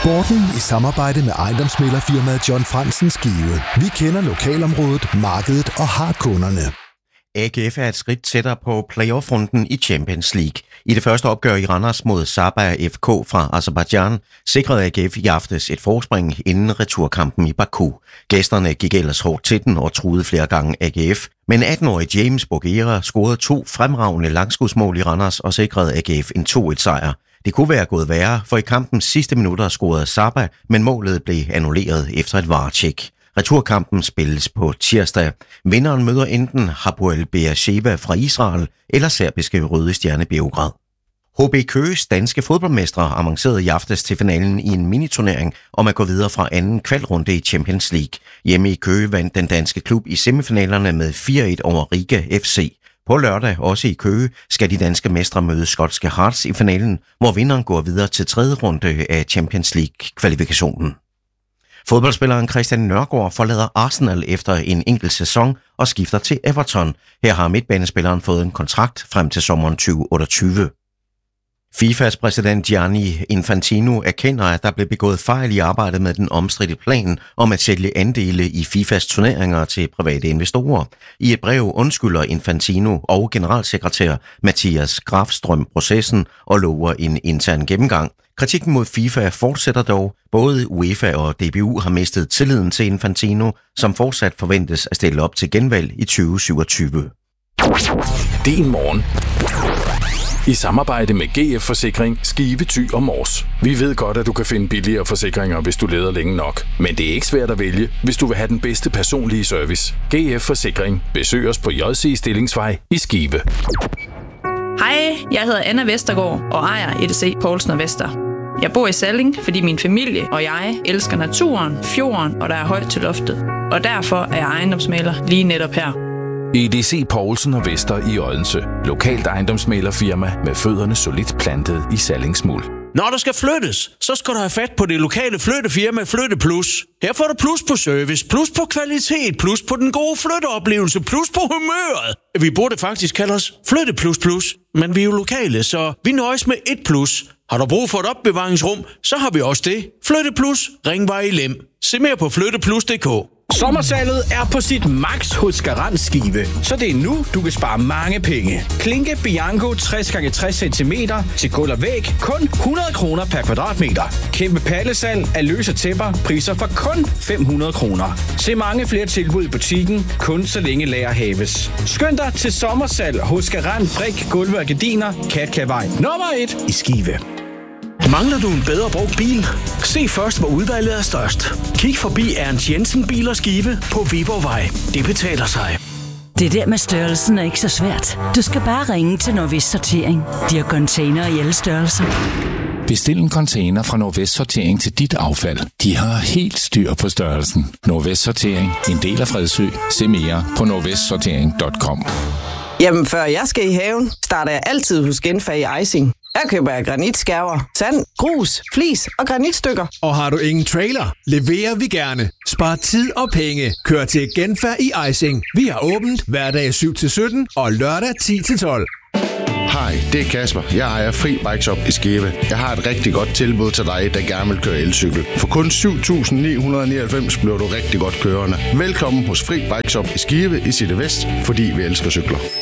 Sporten i samarbejde med ejendomsmæglerfirmaet John Fransen Skive. Vi kender lokalområdet, markedet og har kunderne. AGF er et skridt tættere på playoff-runden i Champions League. I det første opgør i Randers mod Sabah FK fra Aserbajdsjan sikrede AGF i aftes et forspring inden returkampen i Baku. Gæsterne gik ellers hårdt til den og truede flere gange AGF. Men 18-årige James Bougera scorede 2 fremragende langskudsmål i Randers og sikrede AGF en 2-1-sejr. Det kunne være gået værre, for i kampens sidste minutter scorede Sabah, men målet blev annulleret efter et VAR-tjek. Returkampen spilles på tirsdag. Vinderen møder enten Hapoel Beersheva fra Israel eller serbiske Røde Stjerne Beograd. HB Køges danske fodboldmestre avancerede i aftes til finalen i en miniturnering om at gå videre fra anden kvalrunde i Champions League. Hjemme i Køge vandt den danske klub i semifinalerne med 4-1 over Riga FC. På lørdag, også i Køge, skal de danske mestre møde skotske Hearts i finalen, hvor vinderen går videre til 3. runde af Champions League-kvalifikationen. Fodboldspilleren Christian Nørgaard forlader Arsenal efter en enkelt sæson og skifter til Everton. Her har midtbanespilleren fået en kontrakt frem til sommeren 2028. FIFAs præsident Gianni Infantino erkender, at der blev begået fejl i arbejdet med den omstridte plan om at sælge andele i FIFAs turneringer til private investorer. I et brev undskylder Infantino og generalsekretær Mathias Grafstrøm processen og lover en intern gennemgang. Kritikken mod FIFA fortsætter dog. Både UEFA og DBU har mistet tilliden til Infantino, som fortsat forventes at stille op til genvalg i 2027. Din morgen. I samarbejde med GF Forsikring, Skive, Thy og Mors. Vi ved godt, at du kan finde billigere forsikringer, hvis du leder længe nok. Men det er ikke svært at vælge, hvis du vil have den bedste personlige service. GF Forsikring. Besøg os på JC Stillingsvej i Skive. Hej, jeg hedder Anna Vestergaard og ejer EDC Poulsen & Vester. Jeg bor i Salling, fordi min familie og jeg elsker naturen, fjorden og der er højt til loftet. Og derfor er jeg ejendomsmægler lige netop her. EDC Poulsen & Vester i Odense. Lokalt ejendomsmæglerfirma med fødderne solidt plantet i Sallingsmuld. Når der skal flyttes, så skal du have fat på det lokale flyttefirma Flytte Plus. Her får du plus på service, plus på kvalitet, plus på den gode flytteoplevelse, plus på humøret. Vi burde faktisk kalde os Flytte Plus Plus, men vi er jo lokale, så vi nøjes med et plus. Har du brug for et opbevaringsrum, så har vi også det. Flytte Plus, Ringvej i Lem. Se mere på flytteplus.dk. Sommersalget er på sit max hos Garant Skive, så det er nu, du kan spare mange penge. Klinke Bianco 60x60 cm til gulv og væg, kun 100 kroner per kvadratmeter. Kæmpe pallesal af løse tæpper, priser for kun 500 kroner. Se mange flere tilbud i butikken, kun så længe lager haves. Skynd dig til sommersal hos Garant Brik, Gulve og Gardiner, Katkavej nummer 1 i Skive. Mangler du en bedre brugt bil? Se først, hvor udvalget er størst. Kig forbi Ernst Jensen Bil og Skive på Viborgvej. Det betaler sig. Det der med størrelsen er ikke så svært. Du skal bare ringe til Nordvest Sortering. De har container i alle størrelser. Bestil en container fra Nordvest Sortering til dit affald. De har helt styr på størrelsen. Nordvest Sortering. En del af Fredsø. Se mere på nordvestsortering.com. Jamen, før jeg skal i haven, starter jeg altid hos Genfag Icing. Her køber jeg granitskærver, sand, grus, flis og granitstykker. Og har du ingen trailer, leverer vi gerne. Spar tid og penge. Kør til Genfag i Icing. Vi har åbent hverdag 7-17 og lørdag 10-12. Hej, det er Kasper. Jeg ejer Fri Bike Shop i Skive. Jeg har et rigtig godt tilbud til dig, der gerne vil køre elcykel. For kun 7.999 bliver du rigtig godt kørende. Velkommen hos Fri Bike Shop i Skive i City Vest, fordi vi elsker cykler.